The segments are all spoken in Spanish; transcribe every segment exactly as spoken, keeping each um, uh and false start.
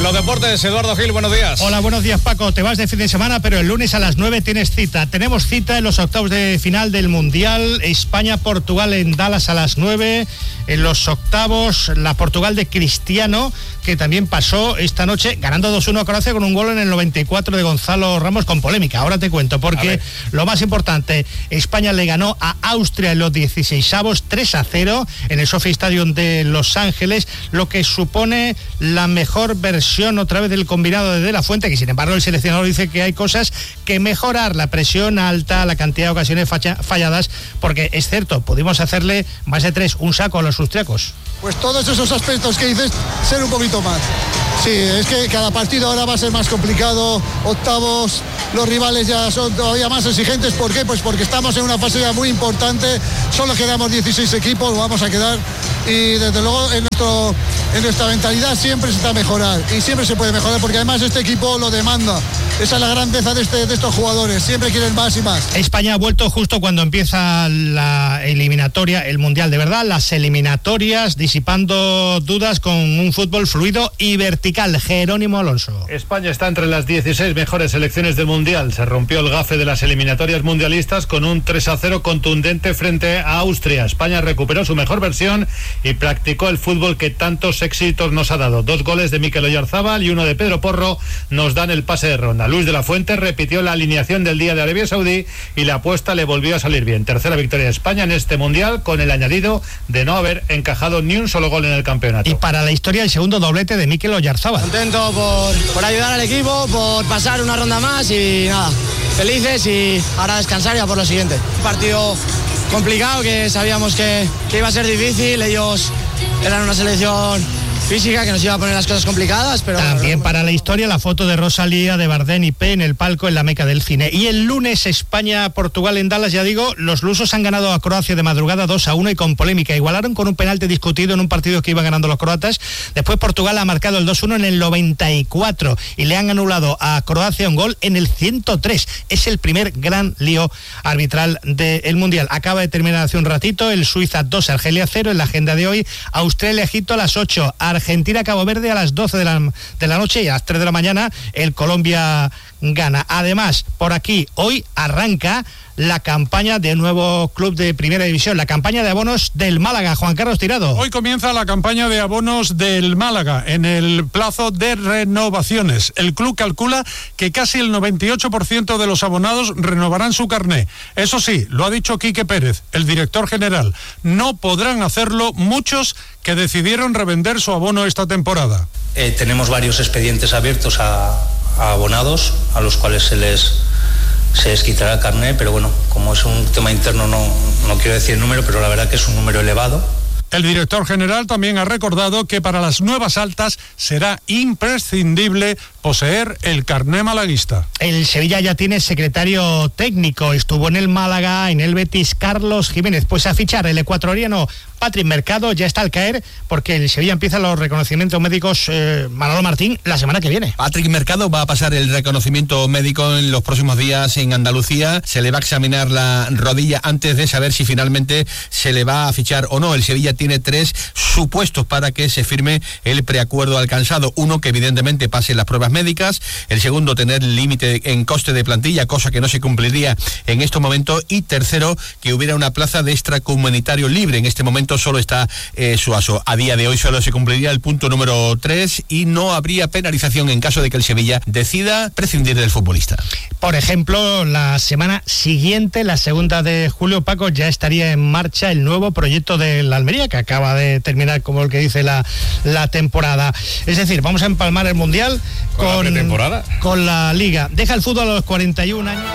los deportes, Eduardo Gil, buenos días. Hola, buenos días, Paco. Te vas de fin de semana, pero el lunes a las nueve tienes cita. Tenemos cita en los octavos de final del Mundial. España-Portugal en Dallas a las nueve. En los octavos, la Portugal de Cristiano, que también pasó esta noche ganando dos uno a Croacia con un gol en el noventa y cuatro de Gonzalo Ramos, con polémica. Ahora te cuento, porque lo más importante, España le ganó a Austria en los dieciseisavos tres a cero en el SoFi Stadium de Los Ángeles, lo que supone la mejor versión otra vez del combinado de De La Fuente, que sin embargo el seleccionador dice que hay cosas que mejorar, la presión alta, la cantidad de ocasiones falladas, porque es cierto, pudimos hacerle más de tres, un saco a los austriacos. Pues todos esos aspectos que dices, ser un poquito más. Sí, es que cada partido ahora va a ser más complicado, octavos, los rivales ya son todavía más exigentes. ¿Por qué? Pues porque estamos en una fase ya muy importante, solo quedamos dieciséis equipos, vamos a quedar, y desde luego en, nuestro, en nuestra mentalidad siempre se está a mejorar, y siempre se puede mejorar, porque además este equipo lo demanda. Esa es la grandeza de, este, de estos jugadores, siempre quieren más y más. España ha vuelto justo cuando empieza la eliminatoria, el Mundial de verdad, las eliminatorias, disipando dudas con un fútbol fluido y vertical. Jerónimo Alonso. España está entre las dieciséis mejores selecciones del Mundial. Se rompió el gafe de las eliminatorias mundialistas con un tres a cero contundente frente a Austria. España recuperó su mejor versión y practicó el fútbol que tantos éxitos nos ha dado. Dos goles de Mikel Oyarzabal y uno de Pedro Porro nos dan el pase de ronda. Luis de la Fuente repitió la alineación del día de Arabia Saudí y la apuesta le volvió a salir bien. Tercera victoria de España en este Mundial, con el añadido de no haber encajado ni un solo gol en el campeonato. Y para la historia, el segundo doblete de Mikel Oyarzabal. Contento por, por ayudar al equipo, por pasar una ronda más y nada, felices, y ahora descansar ya por lo siguiente. Un partido complicado que sabíamos que, que iba a ser difícil. Ellos eran una selección física que nos iba a poner las cosas complicadas, pero... También para la historia, la foto de Rosalía, de Bardem y P en el palco en la meca del cine. Y el lunes, España-Portugal en Dallas, ya digo, los lusos han ganado a Croacia de madrugada dos a uno y con polémica. Igualaron con un penalti discutido en un partido que iban ganando los croatas. Después Portugal ha marcado el dos uno en el noventa y cuatro y le han anulado a Croacia un gol en el ciento tres. Es el primer gran lío arbitral del Mundial. Acaba de terminar hace un ratito el Suiza dos, Argelia cero. En la agenda de hoy, Australia-Egipto a las ocho, Argentina-Cabo Verde a las doce de la, de la noche, y a las tres de la mañana el Colombia gana. Además, por aquí hoy arranca la campaña de nuevo club de Primera División, la campaña de abonos del Málaga. Juan Carlos Tirado. Hoy comienza la campaña de abonos del Málaga en el plazo de renovaciones. El club calcula que casi el noventa y ocho por ciento de los abonados renovarán su carné. Eso sí, lo ha dicho Quique Pérez, el director general. No podrán hacerlo muchos que decidieron revender su abono esta temporada. Eh, tenemos varios expedientes abiertos a, a abonados a los cuales se les se les quitará el carné, pero bueno, como es un tema interno no, no quiero decir el número, pero la verdad que es un número elevado. El director general también ha recordado que para las nuevas altas será imprescindible poseer el carné malaguista. El Sevilla ya tiene secretario técnico, estuvo en el Málaga, en el Betis, Carlos Jiménez. Pues a fichar el ecuatoriano Patrick Mercado, ya está al caer, porque el Sevilla empieza los reconocimientos médicos, eh, Manolo Martín, la semana que viene. Patrick Mercado va a pasar el reconocimiento médico en los próximos días en Andalucía. Se le va a examinar la rodilla antes de saber si finalmente se le va a fichar o no. El Sevilla tiene tres supuestos para que se firme el preacuerdo alcanzado. Uno, que evidentemente pase las pruebas médicas. El segundo, tener límite en coste de plantilla, cosa que no se cumpliría en estos momentos. Y tercero, que hubiera una plaza de extracomunitario libre. En este momento solo está eh, Suazo. A día de hoy solo se cumpliría el punto número tres y no habría penalización en caso de que el Sevilla decida prescindir del futbolista. Por ejemplo, la semana siguiente, la segunda de julio, Paco, ya estaría en marcha el nuevo proyecto de la Almería, que acaba de terminar, como el que dice, la, la temporada. Es decir, vamos a empalmar el Mundial con, ¿Con la pretemporada? Con la Liga. Deja el fútbol a los cuarenta y un años.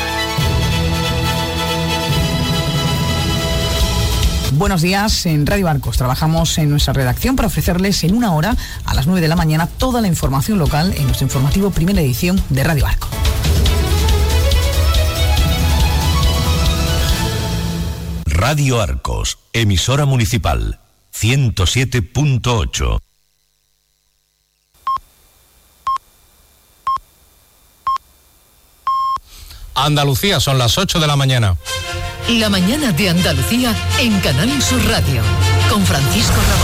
Buenos días, en Radio Arcos trabajamos en nuestra redacción para ofrecerles en una hora, a las nueve de la mañana, toda la información local en nuestro informativo Primera Edición de Radio Arcos. Radio Arcos, emisora municipal, ciento siete punto ocho. Andalucía, son las ocho de la mañana. La mañana de Andalucía en Canal Sur Radio, con Francisco Ramón.